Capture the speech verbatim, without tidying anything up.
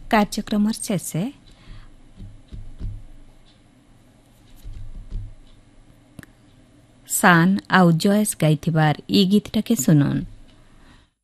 कार्यक्रम शेषे शान आउ जयस गाइथिबार ई गीतटाके सुनुन।